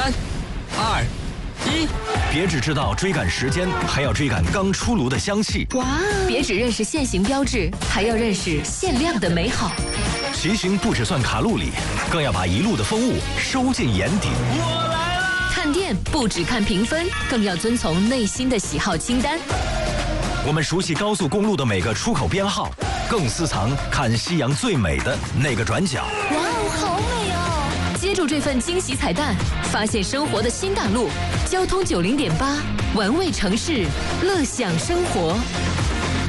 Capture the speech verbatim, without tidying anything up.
三、二、一， 别只知道追赶时间，还要追赶刚出炉的香气。 哇！别只认识限行标志，还要认识限量的美好。 骑行不只算卡路里，更要把一路的风物收进眼底。 我来啦！ 看店不只看评分，更要遵从内心的喜好清单。 我们熟悉高速公路的每个出口编号，更私藏看夕阳最美的那个转角。 哇哦，好美哦！接住这份惊喜彩蛋，发现生活的新大陆。交通九零点八，玩味城市，乐享生活。